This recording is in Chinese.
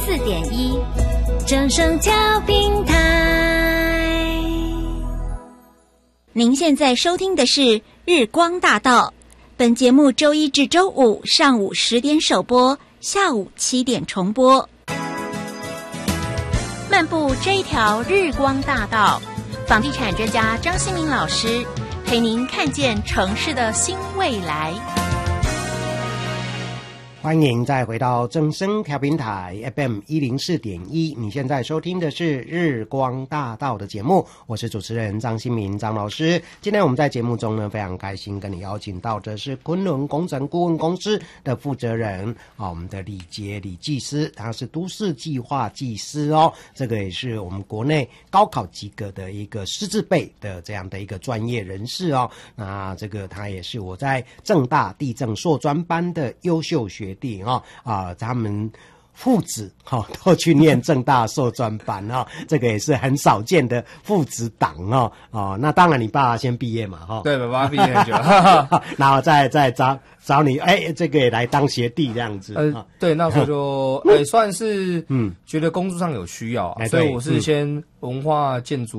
104.1正声调频台。您现在收听的是日光大道，本节目周一至周五上午10点首播，下午7点重播。漫步这一条日光大道，房地产专家张新民老师陪您看见城市的新未来。 欢迎再回到正声调频台 FM 104.1，你现在收听的是日光大道的节目，我是主持人张新民张老师。今天我们在节目中呢，非常开心跟你邀请到的是昆仑工程顾问公司的负责人我们的李杰李技师，他是都市计划技师这个也是我们国内高考及格的一个师字辈的这样的一个专业人士那这个他也是我在政大地政硕专班的优秀学弟他们父子都去念政大硕专班这个也是很少见的父子档那当然你爸先毕业嘛对，爸爸毕业很久然后再找你这个也来当学弟这样子对，那时候就算是觉得工作上有需要所以我是先文化建筑